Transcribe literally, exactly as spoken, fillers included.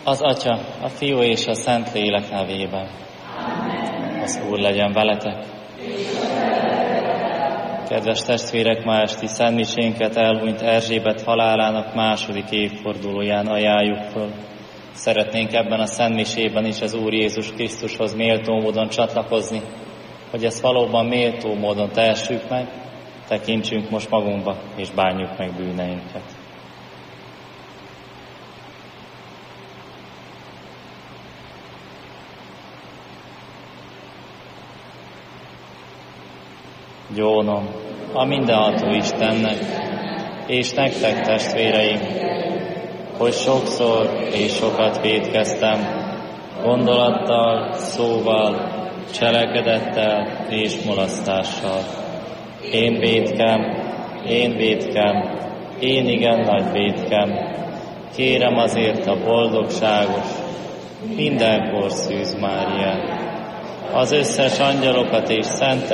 Az Atya, a Fiú és a Szentlélek nevében. Amen. Az Úr legyen veletek. Kedves testvérek, ma esti szentmisénket elhunyt Erzsébet halálának második évfordulóján ajánljuk föl. Szeretnénk ebben a szentmisében is az Úr Jézus Krisztushoz méltó módon csatlakozni, hogy ezt valóban méltó módon tehessük meg, tekintsünk most magunkba és bánjuk meg bűneinket. Gyónom a mindenható Istennek, és nektek, testvéreim, hogy sokszor és sokat vétkeztem, gondolattal, szóval, cselekedettel és mulasztással. Én vétkem, én vétkem, én igen nagy vétkem. Kérem azért a boldogságos, mindenkor Szűz Máriát, az összes angyalokat és szentet,